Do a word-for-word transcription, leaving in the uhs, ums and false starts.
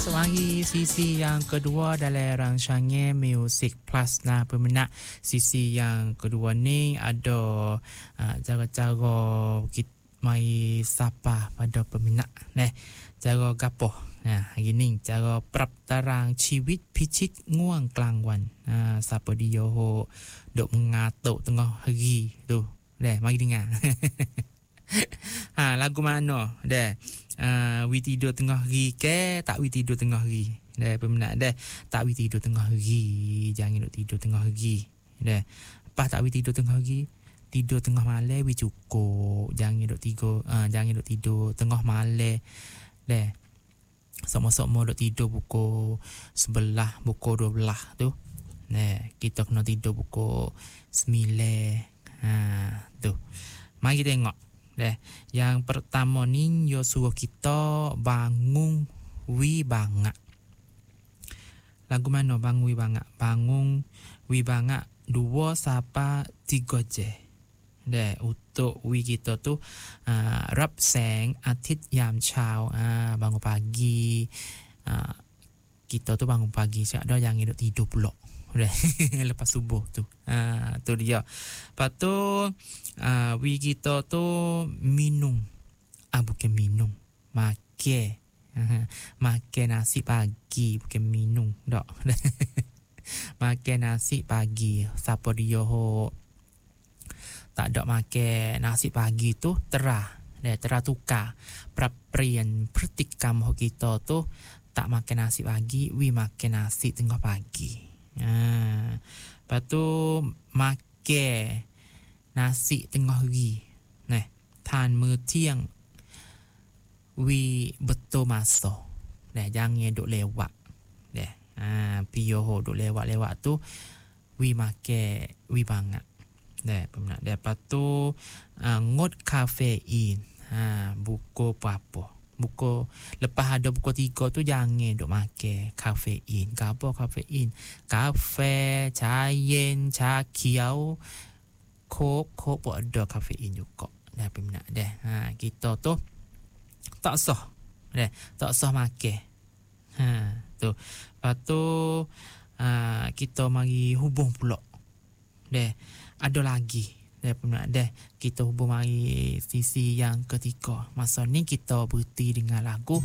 masuk lagi sisi yang kedua dalam rancangan Music Plus. Nah, peminat, sisi yang kedua ni ada uh, cara-cara kita mai sapa pada peminat. Nah, cara gapo? Nah, hari ni cara prap tarang ciwit picit nguang kelangwan. Nah, siapa dia ho dok mengatuk tengah hari tu. Dah, mari dengar. Ha, lagu mana? Dah. Uh, wi tidur tengah hari ke tak wi tidur tengah hari? Dah, peminat dah. Tak wi tidur tengah hari. Jangan duk tidur tengah hari. Dah. Apa tak wi tidur tengah hari? Tidur tengah malam wi cukup. Jangan duk tidur, uh, jangan duk tidur tengah malam. Dah. Sama-sama duk tidur pukul sebelah, pukul dua belas tu. Nah, kita kena tidur pukul sembilan. Ha, tu. Mari tengok. Deh, yang pertama ni yo suruh kita bangun wi bangak. Lagu mana bangun wi bangak? Bangun wi bangak dua sapa tiga je. Deh, untuk wi kita tu uh, rap seng atit yam chow, uh, bangun pagi. Uh, kita tu bangun pagi, siap dah jangan duduk tidur pula. Lepas subuh tu. Ha, tu dia. Lepas tu uh, wi kita tu minum. Ah, bukan minum. Makan. Uh, makan nasi pagi, bukan minum. Tak. Makan nasi pagi. Siapa dia ho tak ada makan nasi pagi tu terah. Dia terah tukar. Praprian pertikam ho kita tu tak makan nasi pagi, wi makan nasi tengah pagi. Ha. Lepas tu makan nasi tengah hari. Nah, tan mertiang wi betul masa. Nah, jangan duk lewat. Dah. Ha, piyo ho duk lewat-lewat tu wi makan wi banget. Dah, peminat. Lepas tu uh, ngot kafein. Ha, buku apa-apa. Buku lepas ada buku tiga tu jangan duk makan kafein. Apa kafein? Kafe, cayen, cakiau, kok, kok pun ada kafein juga. Dah peminat dah. Ha, kita tu tak sah. Dah, tak sah makan. Ha, tu. Lepas tu uh, kita mari hubung pula. Dah, ada lagi. Dah, dah kita hubung mari sisi yang ketiga. Masa ni kita berhenti dengan lagu